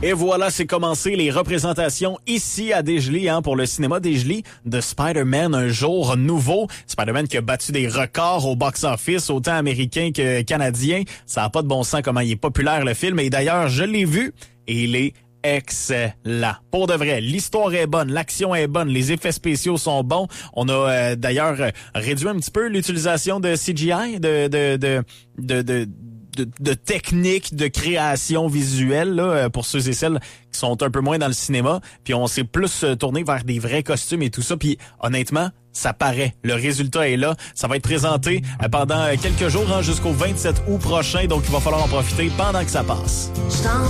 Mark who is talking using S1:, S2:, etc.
S1: Et voilà, c'est commencé les représentations ici à Desjolies, pour le cinéma Desjolies de Spider-Man, un jour nouveau. Spider-Man qui a battu des records au box-office, autant américain que canadien. Ça n'a pas de bon sens comment il est populaire le film. Et d'ailleurs, je l'ai vu et il est excellent. Pour de vrai, l'histoire est bonne, l'action est bonne, les effets spéciaux sont bons. On a d'ailleurs réduit un petit peu l'utilisation de CGI, de techniques de création visuelle là, pour ceux et celles qui sont un peu moins dans le cinéma. Puis on s'est plus tourné vers des vrais costumes et tout ça. Puis honnêtement, ça paraît. Le résultat est là. Ça va être présenté pendant quelques jours jusqu'au 27 août prochain. Donc il va falloir en profiter pendant que ça passe.